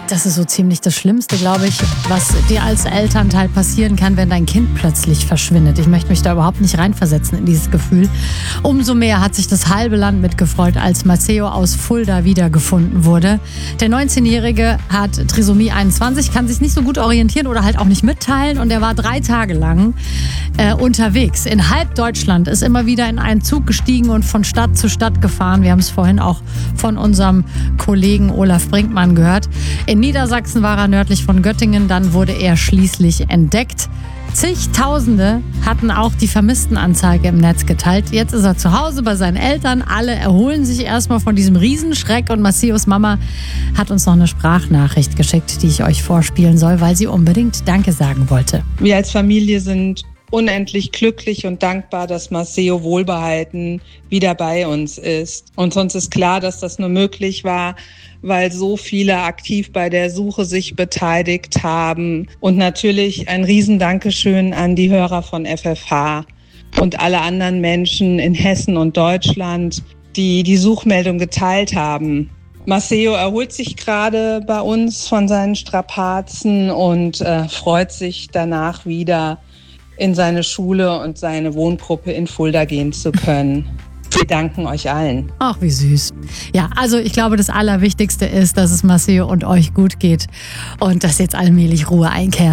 Das ist so ziemlich das Schlimmste, glaube ich, was dir als Elternteil passieren kann, wenn dein Kind plötzlich verschwindet. Ich möchte mich da überhaupt nicht reinversetzen in dieses Gefühl. Umso mehr hat sich das halbe Land mitgefreut, als Maceo aus Fulda wiedergefunden wurde. Der 19-Jährige hat Trisomie 21, kann sich nicht so gut orientieren oder halt auch nicht mitteilen. Und er war 3 Tage lang unterwegs. In halb Deutschland ist immer wieder in einen Zug gestiegen und von Stadt zu Stadt gefahren. Wir haben es vorhin auch von unserem Kollegen Olaf Brinkmann gehört. In Niedersachsen war er nördlich von Göttingen, dann wurde er schließlich entdeckt. Zigtausende hatten auch die Vermisstenanzeige im Netz geteilt. Jetzt ist er zu Hause bei seinen Eltern. Alle erholen sich erstmal von diesem Riesenschreck. Und Maceos Mama hat uns noch eine Sprachnachricht geschickt, die ich euch vorspielen soll, weil sie unbedingt Danke sagen wollte. Wir als Familie sind unendlich glücklich und dankbar, dass Maceo wohlbehalten wieder bei uns ist. Und uns ist klar, dass das nur möglich war, weil so viele aktiv bei der Suche sich beteiligt haben. Und natürlich ein Riesendankeschön an die Hörer von FFH und alle anderen Menschen in Hessen und Deutschland, die die Suchmeldung geteilt haben. Maceo erholt sich gerade bei uns von seinen Strapazen und freut sich danach wieder in seine Schule und seine Wohngruppe in Fulda gehen zu können. Wir danken euch allen. Ach, wie süß. Ja, also ich glaube, das Allerwichtigste ist, dass es Maceo und euch gut geht und dass jetzt allmählich Ruhe einkehrt.